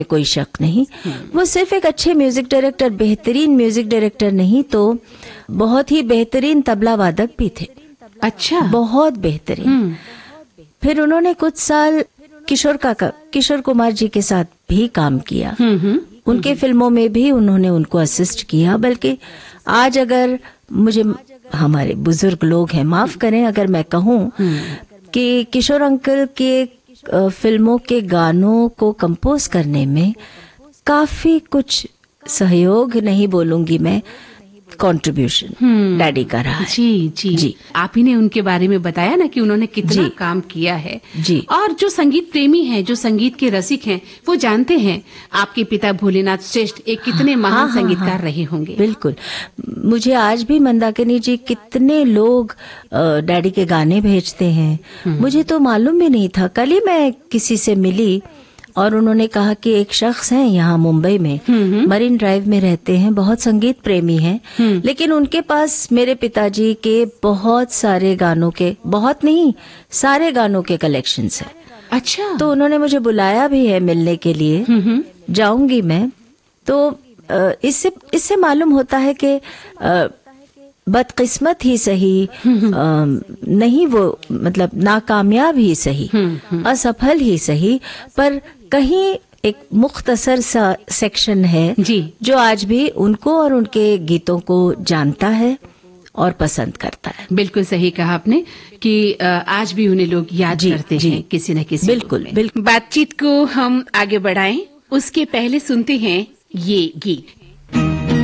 कोई शक नहीं। वो सिर्फ एक अच्छे म्यूजिक डायरेक्टर, बेहतरीन म्यूजिक डायरेक्टर नहीं तो बहुत ही बेहतरीन तबला वादक भी थे। अच्छा, बहुत बेहतरीन। फिर उन्होंने कुछ साल किशोर कुमार जी के साथ भी काम किया। उनके फिल्मों में भी उन्होंने उनको असिस्ट किया। बल्कि आज अगर मुझे, हमारे बुजुर्ग लोग हैं, माफ करें अगर मैं कहूँ कि किशोर अंकल के फिल्मों के गानों को कंपोज करने में काफी कुछ सहयोग, नहीं बोलूंगी मैं, कंट्रीब्यूशन डैडी का रहा है। जी। आप ही ने उनके बारे में बताया ना कि उन्होंने कितना काम किया है। जी। और जो संगीत प्रेमी हैं, जो संगीत के रसिक हैं, वो जानते हैं आपके पिता भोलेनाथ श्रेष्ठ एक कितने महान संगीतकार रहे होंगे। बिल्कुल। मुझे आज भी मंदाकिनी जी कितने लोग डैडी के गाने भेजते हैं, मुझे तो मालूम भी नहीं था। कल ही मैं किसी से मिली और उन्होंने कहा कि एक शख्स हैं यहाँ मुंबई में, मरीन ड्राइव में रहते हैं, बहुत संगीत प्रेमी हैं, लेकिन उनके पास मेरे पिताजी के बहुत सारे गानों के, बहुत नहीं, सारे गानों के कलेक्शंस हैं। अच्छा। तो उन्होंने मुझे बुलाया भी है मिलने के लिए। जाऊंगी मैं। तो इससे मालूम होता है कि बदकिस्मत ही सही, नहीं वो मतलब नाकामयाब ही सही, असफल ही सही, पर कहीं एक मुख्तसर सा सेक्शन है जी, जो आज भी उनको और उनके गीतों को जानता है और पसंद करता है। बिल्कुल सही कहा आपने कि आज भी उन्हें लोग याद करते हैं किसी न किसी। बिल्कुल। बातचीत को हम आगे बढ़ाएं, उसके पहले सुनते हैं ये गीत।